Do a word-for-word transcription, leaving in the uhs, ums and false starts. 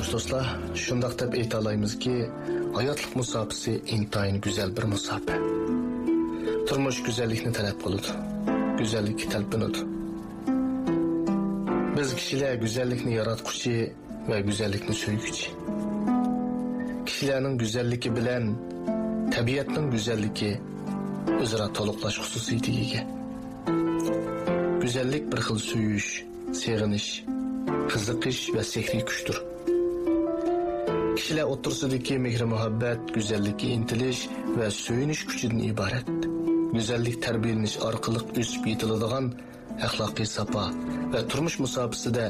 Xo'sh do'stlar, shundaq deb ayta olamizki, hayotlik musofasi intayin go'zal bir musofa. Turmush go'zallikni talab qiladi. Go'zallikka talpinadi. Biz kishilar go'zallikni yaratquchi va go'zallikni so'yguchi. Kishilarning go'zalligi bilan tabiatning go'zalligi o'zaro to'liqlash xususiyatiga ega. Go'zallik bir xil suyish, seg'inish, qiziqish va sehriy kuchdir. Kishilar o'rtasidagi mehr-muhabbat, go'zallikka intilish va so'yinish kuchidan iborat. Go'zallik tarbiyalanish orqali o'sib yetiladigan axloqiy safa va turmush musofasida